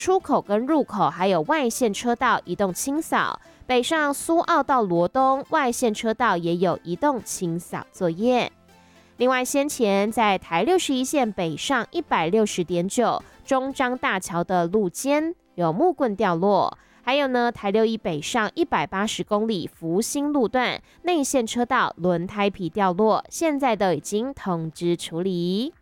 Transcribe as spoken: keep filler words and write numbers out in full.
出口跟入口还有外线车道移动清扫，北上苏澳到罗东外线车道也有移动清扫作业。另外，先前在台六十一线北上一百六十点九中彰大桥的路肩有木棍掉落，还有呢，台六一北上一百八十公里福兴路段内线车道轮胎皮掉落，现在都已经通知处理。